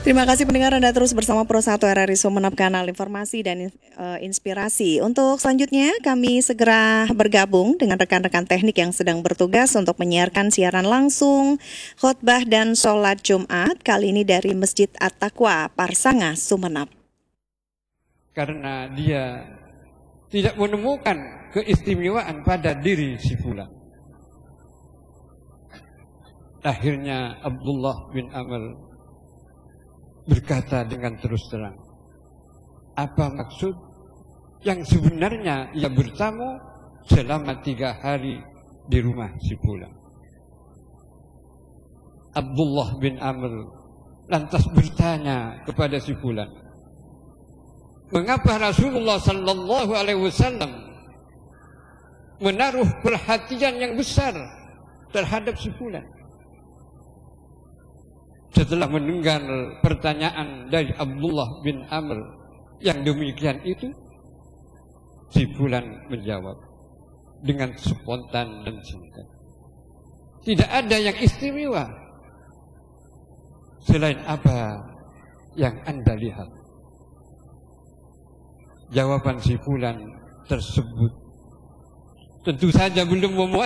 Terima kasih pendengar, Anda terus bersama Pro 1 RRI Sumeneb, kanal informasi dan inspirasi. Untuk selanjutnya kami segera bergabung dengan rekan-rekan teknik yang sedang bertugas untuk menyiarkan siaran langsung khotbah dan sholat Jumat kali ini dari Masjid At-Taqwa, Parsanga, Sumeneb. Karena dia tidak menemukan keistimewaan pada diri si fulan. Akhirnya Abdullah bin Amr berkata dengan terus terang, apa maksud yang sebenarnya ia bertamu selama 3 hari di rumah si fulan. Abdullah bin Amr lantas bertanya kepada si fulan, mengapa Rasulullah sallallahu alaihi wasallam menaruh perhatian yang besar terhadap si fulan? Setelah mendengar pertanyaan dari Abdullah bin Amr yang demikian itu, si fulan menjawab dengan spontan dan singkat, tidak ada yang istimewa selain apa yang Anda lihat. Jawaban si fulan tersebut tentu saja belum memuaskan